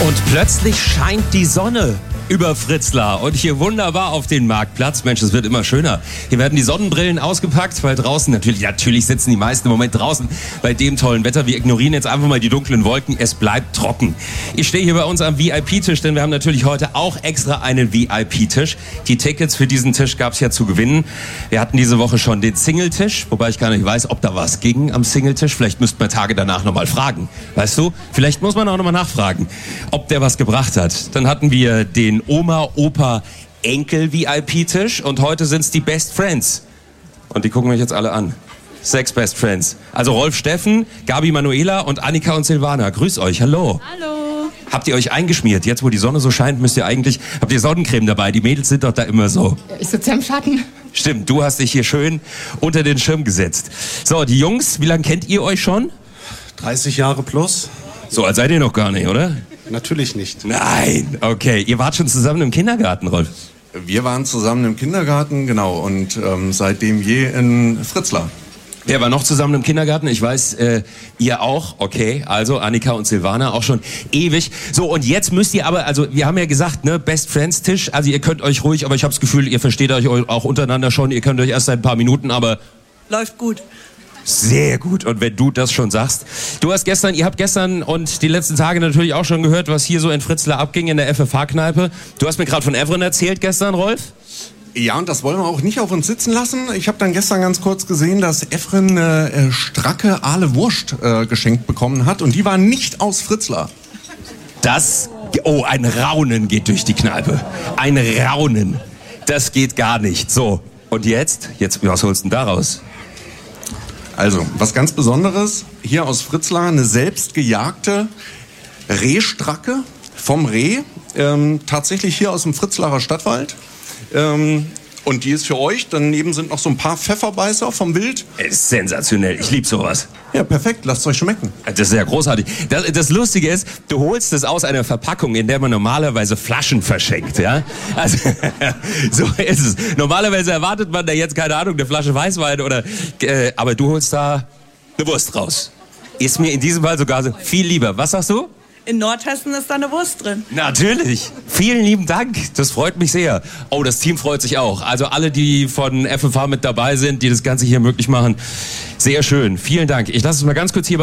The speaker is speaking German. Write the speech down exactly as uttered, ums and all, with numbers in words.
Und plötzlich scheint die Sonne über Fritzlar und hier wunderbar auf den Marktplatz. Mensch, es wird immer schöner. Hier werden die Sonnenbrillen ausgepackt, weil draußen, natürlich, natürlich sitzen die meisten im Moment draußen bei dem tollen Wetter. Wir ignorieren jetzt einfach mal die dunklen Wolken. Es bleibt trocken. Ich stehe hier bei uns am V I P-Tisch, denn wir haben natürlich heute auch extra einen V I P-Tisch. Die Tickets für diesen Tisch gab es ja zu gewinnen. Wir hatten diese Woche schon den Single-Tisch, wobei ich gar nicht weiß, ob da was ging am Single-Tisch. Vielleicht müsste man Tage danach nochmal fragen. Weißt du, vielleicht muss man auch nochmal nachfragen, ob der was gebracht hat. Dann hatten wir den Oma, Opa, Enkel-V I P-Tisch und heute sind es die Best Friends. Und die gucken mich jetzt alle an. Sechs Best Friends. Also Rolf Steffen, Gabi Manuela und Annika und Silvana. Grüß euch, hallo. Hallo. Habt ihr euch eingeschmiert? Jetzt, wo die Sonne so scheint, müsst ihr eigentlich... Habt ihr Sonnencreme dabei? Die Mädels sind doch da immer so. Ich sitze im Schatten. Stimmt, du hast dich hier schön unter den Schirm gesetzt. So, die Jungs, wie lange kennt ihr euch schon? dreißig Jahre plus? So alt seid ihr noch gar nicht, oder? Natürlich nicht. Nein, okay. Ihr wart schon zusammen im Kindergarten, Rolf? Wir waren zusammen im Kindergarten, genau, und ähm, seitdem je in Fritzlar. Wer war noch zusammen im Kindergarten? Ich weiß, äh, ihr auch. Okay, also Annika und Silvana auch schon ewig. So, und jetzt müsst ihr aber, also wir haben ja gesagt, ne, Best Friends Tisch, also ihr könnt euch ruhig, aber ich habe das Gefühl, ihr versteht euch auch untereinander schon, ihr könnt euch erst seit ein paar Minuten, aber... Läuft gut. Sehr gut. Und wenn du das schon sagst. Du hast gestern, ihr habt gestern und die letzten Tage natürlich auch schon gehört, was hier so in Fritzlar abging in der F F H-Kneipe. Du hast mir gerade von Evren erzählt gestern, Rolf? Ja, und das wollen wir auch nicht auf uns sitzen lassen. Ich habe dann gestern ganz kurz gesehen, dass Evren äh, stracke Aale Wurst äh, geschenkt bekommen hat. Und die war nicht aus Fritzlar. Das, oh, ein Raunen geht durch die Kneipe. Ein Raunen. Das geht gar nicht. So, und jetzt? Jetzt, was holst du denn daraus? Also, was ganz Besonderes, hier aus Fritzlar eine selbst gejagte Rehstracke vom Reh, ähm, tatsächlich hier aus dem Fritzlarer Stadtwald. Ähm, und die ist für euch, daneben sind noch so ein paar Pfefferbeißer vom Wild. Ist sensationell, ich liebe sowas. Ja, perfekt, lasst es euch schmecken. Das ist ja großartig. Das, das Lustige ist, du holst es aus einer Verpackung, in der man normalerweise Flaschen verschenkt, ja? Also, so ist es. Normalerweise erwartet man da jetzt, keine Ahnung, eine Flasche Weißwein oder, äh, aber du holst da eine Wurst raus. Ist mir in diesem Fall sogar so viel lieber. Was sagst du? In Nordhessen ist da eine Wurst drin. Natürlich. Vielen lieben Dank. Das freut mich sehr. Oh, das Team freut sich auch. Also alle, die von F F H mit dabei sind, die das Ganze hier möglich machen. Sehr schön. Vielen Dank. Ich lasse es mal ganz kurz hier